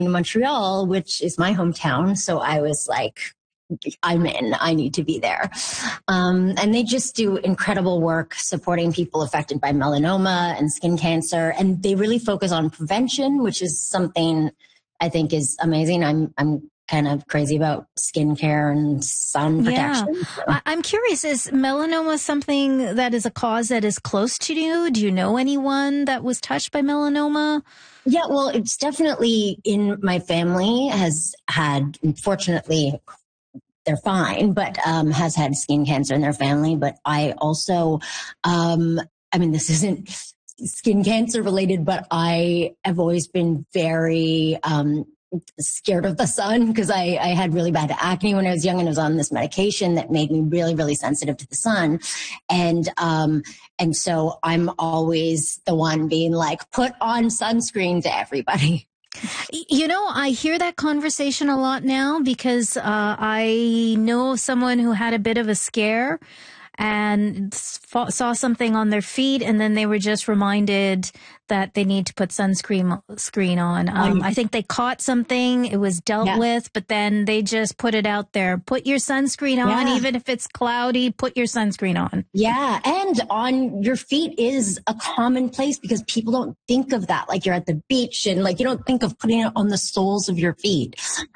Montreal, which is my hometown. So I was like, I'm in. I need to be there. And they just do incredible work supporting people affected by melanoma and skin cancer. And they really focus on prevention, which is something I think is amazing. I'm kind of crazy about skincare and sun protection. Yeah. So. I'm curious, is melanoma something that is a cause that is close to you? Do you know anyone that was touched by melanoma? Yeah, well, it's definitely in my family, has had, fortunately, they're fine, but has had skin cancer in their family. But I also, this isn't skin cancer related, but I have always been very scared of the sun because I had really bad acne when I was young, and I was on this medication that made me really, really sensitive to the sun. And so I'm always the one being like, put on sunscreen to everybody. You know, I hear that conversation a lot now because I know someone who had a bit of a scare and saw something on their feet, and then they were just reminded that they need to put sunscreen on. I think they caught something, it was dealt with, but then they just put it out there. Put your sunscreen on, even if it's cloudy, put your sunscreen on. Yeah, and on your feet is a common place because people don't think of that. Like you're at the beach and like you don't think of putting it on the soles of your feet.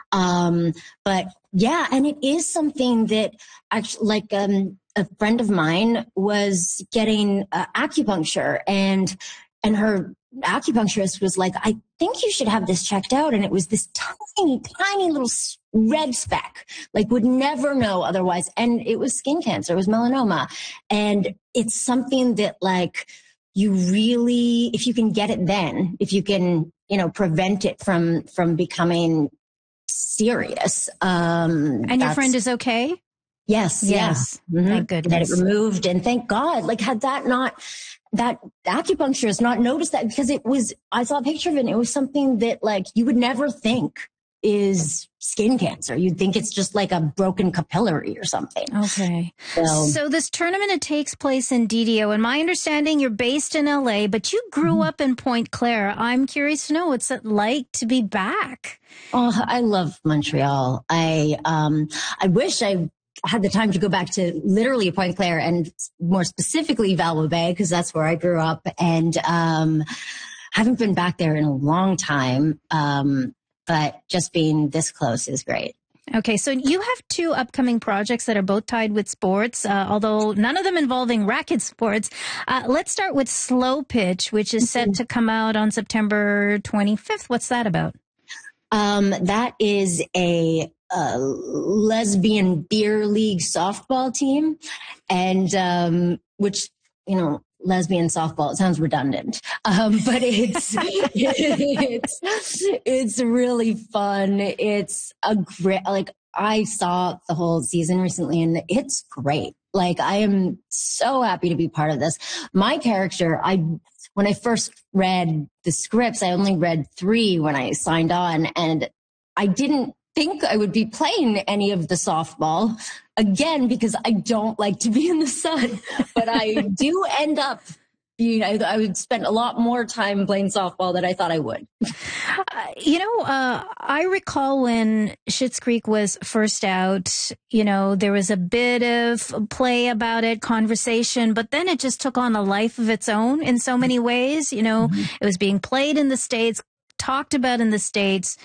But yeah, and it is something that actually like a friend of mine was getting acupuncture and her acupuncturist was like, I think you should have this checked out. And it was this tiny, tiny little red speck, like would never know otherwise. And it was skin cancer, it was melanoma. And it's something that like you really, if you can get it then, if you can, prevent it from becoming serious. And your friend is okay? Yes. Mm-hmm. Thank goodness. That it removed, and thank God. Like, had that acupuncturist not noticed that, because I saw a picture of it and it was something that like you would never think is skin cancer. You'd think it's just like a broken capillary or something. Okay. So this tournament, it takes place in DDO. And my understanding, you're based in LA, but you grew up in Pointe Claire. I'm curious to know, what's it like to be back? Oh, I love Montreal. I wish I had the time to go back to literally Pointe Claire and more specifically Valois Bay, because that's where I grew up, and haven't been back there in a long time. But just being this close is great. Okay, so you have two upcoming projects that are both tied with sports, although none of them involving racket sports. Let's start with Slow Pitch, which is set to come out on September 25th. What's that about? That is a lesbian beer league softball team, and which, lesbian softball, it sounds redundant, but it's really fun. It's a great, like, I saw the whole season recently and it's great. Like, I am so happy to be part of this. My character, when I first read the scripts, I only read 3 when I signed on, and I didn't think I would be playing any of the softball again because I don't like to be in the sun, but I do end up I would spend a lot more time playing softball than I thought I would. I recall when Schitt's Creek was first out, there was a bit of play about it, conversation, but then it just took on a life of its own in so many ways. It was being played in the States, talked about in the States.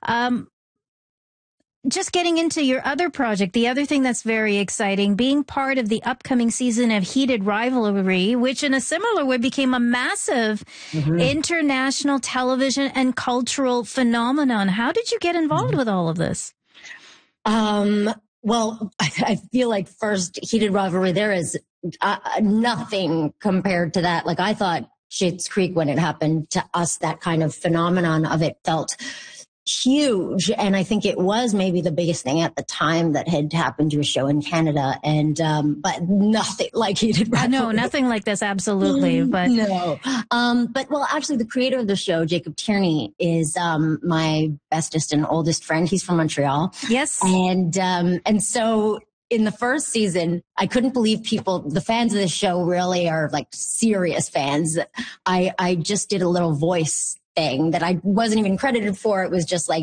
Just getting into your other project, the other thing that's very exciting, being part of the upcoming season of Heated Rivalry, which in a similar way became a massive international television and cultural phenomenon. How did you get involved with all of this? Well, I feel like first, Heated Rivalry, there is nothing compared to that. Like, I thought Schitt's Creek, when it happened to us, that kind of phenomenon of it felt huge. And I think it was maybe the biggest thing at the time that had happened to a show in Canada. And, but nothing like Heated Rivalry. No, nothing like this. Absolutely. But no. But well, actually the creator of the show, Jacob Tierney, is, my bestest and oldest friend. He's from Montreal. Yes. And so in the first season, I couldn't believe the fans of the show really are like serious fans. I just did a little voice thing that I wasn't even credited for. It was just like